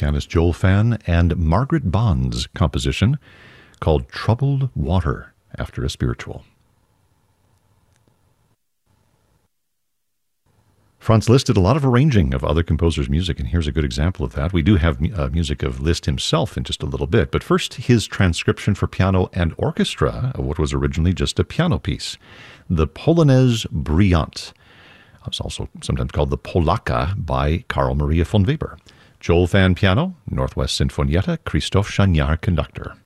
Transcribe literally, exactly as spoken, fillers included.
pianist Joel Phan and Margaret Bond's composition called Troubled Water, after a spiritual. Franz Liszt did a lot of arranging of other composers' music, and here's a good example of that. We do have uh, music of Liszt himself in just a little bit, but first his transcription for piano and orchestra of what was originally just a piano piece, the Polonaise Brillante. It's also sometimes called the Polacca by Carl Maria von Weber. Joel Phan piano, Northwest Sinfonietta, Christoph Chagnard conductor.